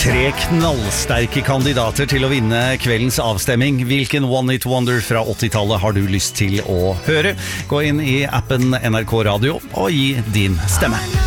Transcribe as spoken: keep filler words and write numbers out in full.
Tre knallsterke kandidater til å vinne kveldens avstemming. Hvilken One Hit Wonder fra åttitallet har du lyst til å høre? Gå inn i appen N R K Radio og gi din stemme.